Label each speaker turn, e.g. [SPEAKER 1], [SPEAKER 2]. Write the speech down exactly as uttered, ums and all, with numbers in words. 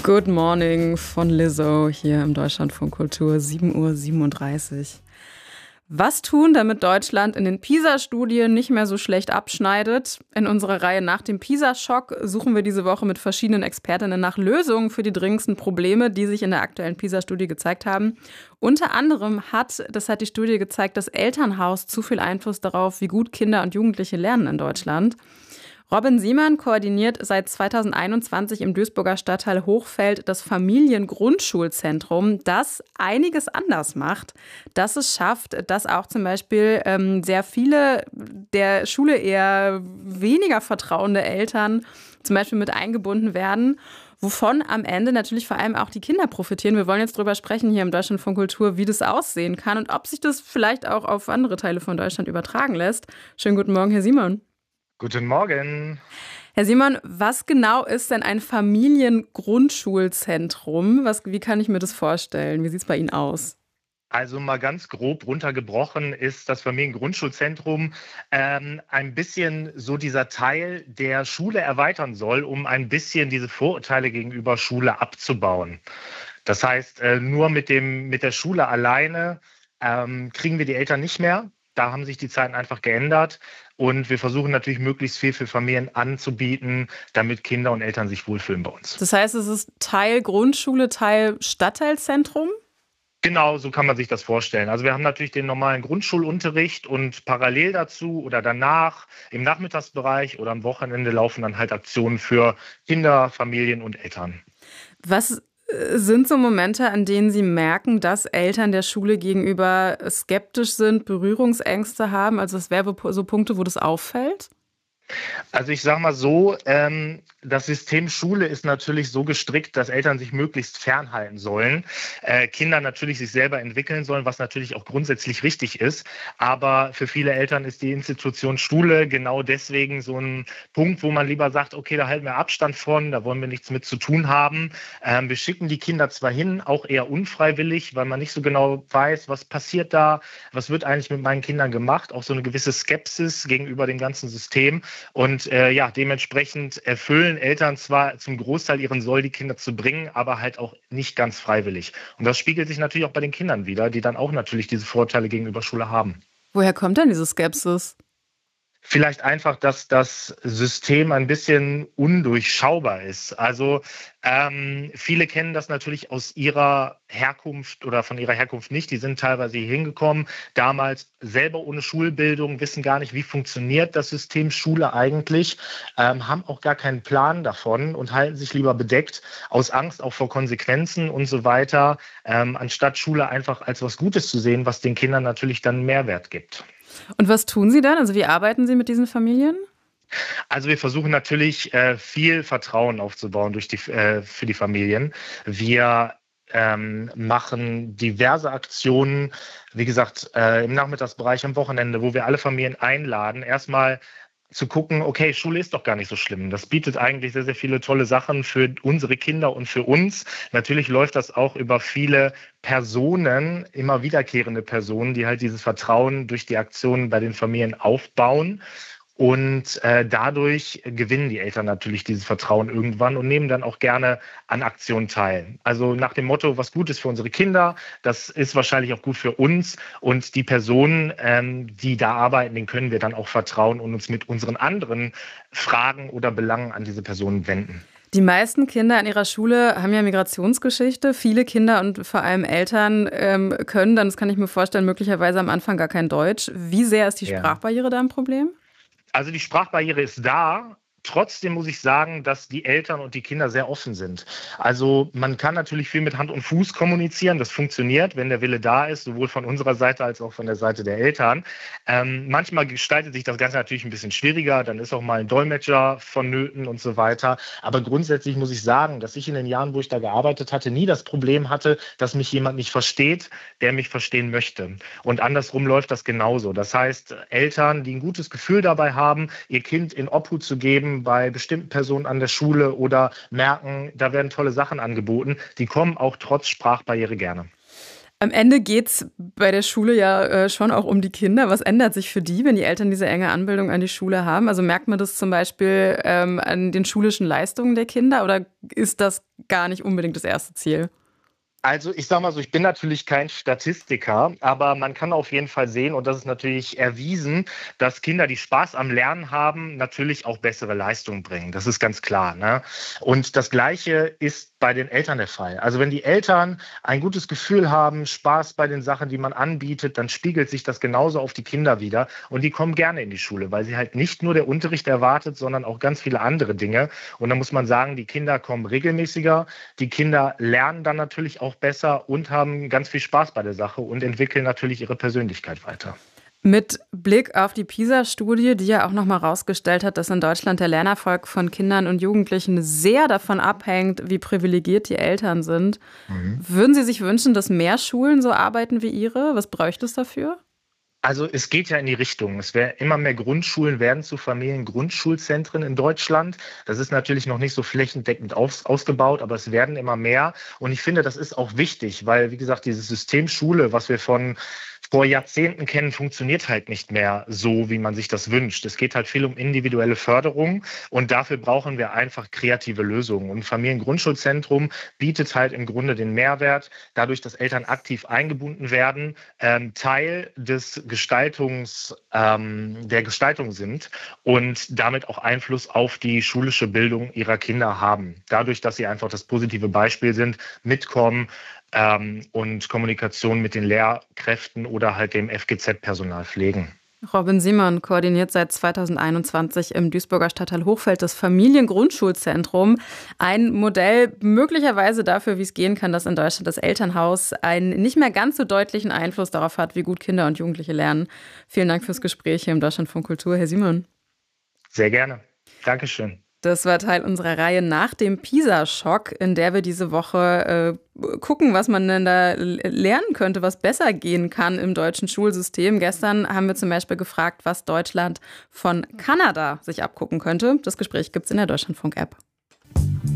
[SPEAKER 1] Good Morning von Lizzo hier im Deutschlandfunk Kultur, sieben Uhr siebenunddreißig. Was tun, damit Deutschland in den PISA-Studien nicht mehr so schlecht abschneidet? In unserer Reihe nach dem PISA-Schock suchen wir diese Woche mit verschiedenen Expertinnen nach Lösungen für die dringendsten Probleme, die sich in der aktuellen PISA-Studie gezeigt haben. Unter anderem hat, das hat die Studie gezeigt, das Elternhaus zu viel Einfluss darauf, wie gut Kinder und Jugendliche lernen in Deutschland. Robin Siemann koordiniert seit zweitausendeinundzwanzig im Duisburger Stadtteil Hochfeld das Familiengrundschulzentrum, das einiges anders macht, dass es schafft, dass auch zum Beispiel ähm, sehr viele der Schule eher weniger vertrauende Eltern zum Beispiel mit eingebunden werden, wovon am Ende natürlich vor allem auch die Kinder profitieren. Wir wollen jetzt drüber sprechen hier im Deutschlandfunk Kultur, wie das aussehen kann und ob sich das vielleicht auch auf andere Teile von Deutschland übertragen lässt. Schönen guten Morgen, Herr Siemann.
[SPEAKER 2] Guten Morgen.
[SPEAKER 1] Herr Siemann, was genau ist denn ein Familiengrundschulzentrum? Was, wie kann ich mir das vorstellen? Wie sieht es bei Ihnen aus?
[SPEAKER 2] Also mal ganz grob runtergebrochen ist das Familiengrundschulzentrum ähm, ein bisschen so dieser Teil, der Schule erweitern soll, um ein bisschen diese Vorurteile gegenüber Schule abzubauen. Das heißt, äh, nur mit dem, mit der Schule alleine ähm, kriegen wir die Eltern nicht mehr. Da haben sich die Zeiten einfach geändert. Und wir versuchen natürlich möglichst viel für Familien anzubieten, damit Kinder und Eltern sich wohlfühlen bei uns.
[SPEAKER 1] Das heißt, es ist Teil Grundschule, Teil Stadtteilzentrum?
[SPEAKER 2] Genau, so kann man sich das vorstellen. Also wir haben natürlich den normalen Grundschulunterricht und parallel dazu oder danach im Nachmittagsbereich oder am Wochenende laufen dann halt Aktionen für Kinder, Familien und Eltern.
[SPEAKER 1] Was sind so Momente, an denen Sie merken, dass Eltern der Schule gegenüber skeptisch sind, Berührungsängste haben? Also es wären so Punkte, wo das auffällt?
[SPEAKER 2] Also ich sage mal so, ähm, das System Schule ist natürlich so gestrickt, dass Eltern sich möglichst fernhalten sollen, äh, Kinder natürlich sich selber entwickeln sollen, was natürlich auch grundsätzlich richtig ist. Aber für viele Eltern ist die Institution Schule genau deswegen so ein Punkt, wo man lieber sagt, okay, da halten wir Abstand von, da wollen wir nichts mit zu tun haben. Ähm, wir schicken die Kinder zwar hin, auch eher unfreiwillig, weil man nicht so genau weiß, was passiert da, was wird eigentlich mit meinen Kindern gemacht, auch so eine gewisse Skepsis gegenüber dem ganzen System. Und äh, ja, dementsprechend erfüllen Eltern zwar zum Großteil ihren Soll, die Kinder zu bringen, aber halt auch nicht ganz freiwillig. Und das spiegelt sich natürlich auch bei den Kindern wider, die dann auch natürlich diese Vorteile gegenüber Schule haben.
[SPEAKER 1] Woher kommt denn diese Skepsis?
[SPEAKER 2] Vielleicht einfach, dass das System ein bisschen undurchschaubar ist. Also ähm, viele kennen das natürlich aus ihrer Herkunft oder von ihrer Herkunft nicht. Die sind teilweise hier hingekommen, damals selber ohne Schulbildung, wissen gar nicht, wie funktioniert das System Schule eigentlich, ähm, haben auch gar keinen Plan davon und halten sich lieber bedeckt aus Angst auch vor Konsequenzen und so weiter, ähm, anstatt Schule einfach als was Gutes zu sehen, was den Kindern natürlich dann Mehrwert gibt.
[SPEAKER 1] Und was tun Sie dann? Also wie arbeiten Sie mit diesen Familien?
[SPEAKER 2] Also wir versuchen natürlich äh, viel Vertrauen aufzubauen durch die, äh, für die Familien. Wir ähm, machen diverse Aktionen, wie gesagt, äh, im Nachmittagsbereich, am Wochenende, wo wir alle Familien einladen, erstmal zu gucken, okay, Schule ist doch gar nicht so schlimm. Das bietet eigentlich sehr, sehr viele tolle Sachen für unsere Kinder und für uns. Natürlich läuft das auch über viele Personen, immer wiederkehrende Personen, die halt dieses Vertrauen durch die Aktionen bei den Familien aufbauen. Und äh, dadurch gewinnen die Eltern natürlich dieses Vertrauen irgendwann und nehmen dann auch gerne an Aktionen teil. Also nach dem Motto, was gut ist für unsere Kinder, das ist wahrscheinlich auch gut für uns. Und die Personen, ähm, die da arbeiten, denen können wir dann auch vertrauen und uns mit unseren anderen Fragen oder Belangen an diese Personen wenden.
[SPEAKER 1] Die meisten Kinder an ihrer Schule haben ja Migrationsgeschichte. Viele Kinder und vor allem Eltern ähm, können dann, das kann ich mir vorstellen, möglicherweise am Anfang gar kein Deutsch. Wie sehr ist die
[SPEAKER 2] Ja.
[SPEAKER 1] Sprachbarriere da ein Problem?
[SPEAKER 2] Also die Sprachbarriere ist da. Trotzdem muss ich sagen, dass die Eltern und die Kinder sehr offen sind. Also man kann natürlich viel mit Hand und Fuß kommunizieren. Das funktioniert, wenn der Wille da ist, sowohl von unserer Seite als auch von der Seite der Eltern. Ähm, manchmal gestaltet sich das Ganze natürlich ein bisschen schwieriger. Dann ist auch mal ein Dolmetscher vonnöten und so weiter. Aber grundsätzlich muss ich sagen, dass ich in den Jahren, wo ich da gearbeitet hatte, nie das Problem hatte, dass mich jemand nicht versteht, der mich verstehen möchte. Und andersrum läuft das genauso. Das heißt, Eltern, die ein gutes Gefühl dabei haben, ihr Kind in Obhut zu geben, bei bestimmten Personen an der Schule oder merken, da werden tolle Sachen angeboten, die kommen auch trotz Sprachbarriere gerne.
[SPEAKER 1] Am Ende geht es bei der Schule ja äh, schon auch um die Kinder. Was ändert sich für die, wenn die Eltern diese enge Anbindung an die Schule haben? Also merkt man das zum Beispiel ähm, an den schulischen Leistungen der Kinder oder ist das gar nicht unbedingt das erste Ziel?
[SPEAKER 2] Also ich sage mal so, ich bin natürlich kein Statistiker, aber man kann auf jeden Fall sehen, und das ist natürlich erwiesen, dass Kinder, die Spaß am Lernen haben, natürlich auch bessere Leistungen bringen. Das ist ganz klar, ne? Und das Gleiche ist bei den Eltern der Fall. Also wenn die Eltern ein gutes Gefühl haben, Spaß bei den Sachen, die man anbietet, dann spiegelt sich das genauso auf die Kinder wieder. Und die kommen gerne in die Schule, weil sie halt nicht nur der Unterricht erwartet, sondern auch ganz viele andere Dinge. Und da muss man sagen, die Kinder kommen regelmäßiger, die Kinder lernen dann natürlich auch besser und haben ganz viel Spaß bei der Sache und entwickeln natürlich ihre Persönlichkeit weiter.
[SPEAKER 1] Mit Blick auf die PISA-Studie, die ja auch nochmal rausgestellt hat, dass in Deutschland der Lernerfolg von Kindern und Jugendlichen sehr davon abhängt, wie privilegiert die Eltern sind. Mhm. Würden Sie sich wünschen, dass mehr Schulen so arbeiten wie Ihre? Was bräuchte es dafür?
[SPEAKER 2] Also es geht ja in die Richtung. Es wär, immer mehr Grundschulen werden zu Familiengrundschulzentren in Deutschland. Das ist natürlich noch nicht so flächendeckend aus, ausgebaut, aber es werden immer mehr. Und ich finde, das ist auch wichtig, weil, wie gesagt, dieses System Schule, was wir von vor Jahrzehnten kennen, funktioniert halt nicht mehr so, wie man sich das wünscht. Es geht halt viel um individuelle Förderung und dafür brauchen wir einfach kreative Lösungen. Und Familiengrundschulzentrum bietet halt im Grunde den Mehrwert, dadurch, dass Eltern aktiv eingebunden werden, ähm, Teil des Gestaltungs, ähm, der Gestaltung sind und damit auch Einfluss auf die schulische Bildung ihrer Kinder haben. Dadurch, dass sie einfach das positive Beispiel sind, mitkommen, Ähm, und Kommunikation mit den Lehrkräften oder halt dem F G Z-Personal pflegen.
[SPEAKER 1] Robin Simon koordiniert seit zweitausendeinundzwanzig im Duisburger Stadtteil Hochfeld das Familiengrundschulzentrum. Ein Modell möglicherweise dafür, wie es gehen kann, dass in Deutschland das Elternhaus einen nicht mehr ganz so deutlichen Einfluss darauf hat, wie gut Kinder und Jugendliche lernen. Vielen Dank fürs Gespräch hier im Deutschlandfunk Kultur, Herr Simon.
[SPEAKER 2] Sehr gerne. Dankeschön.
[SPEAKER 1] Das war Teil unserer Reihe nach dem PISA-Schock, in der wir diese Woche äh, gucken, was man denn da lernen könnte, was besser gehen kann im deutschen Schulsystem. Gestern haben wir zum Beispiel gefragt, was Deutschland von Kanada sich abgucken könnte. Das Gespräch gibt's in der Deutschlandfunk-App.